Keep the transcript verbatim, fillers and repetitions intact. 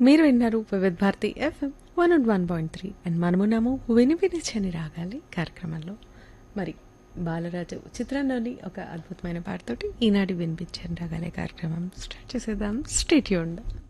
మీరు విన్నారు వివిధ Bharati FM one and one point three and మనమున్నాము విని వినిచని రాగాలి కార్యక్రమంలో. మరి బాలరాజు చిత్రంలోని ఒక అద్భుతమైన పాటతోటి ఈనాటి వినిపించని రాగాలి కార్యక్రమం స్టార్ట్ చేసేద్దాం. Stay tuned.